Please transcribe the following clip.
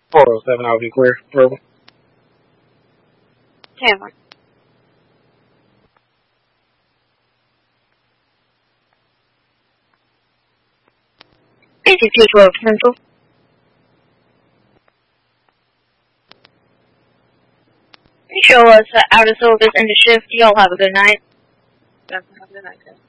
407, I'll be clear. Verbal. Tamara. AC-212 Central. Show us out of service and the shift. Y'all have a good night. Have a good night, guys.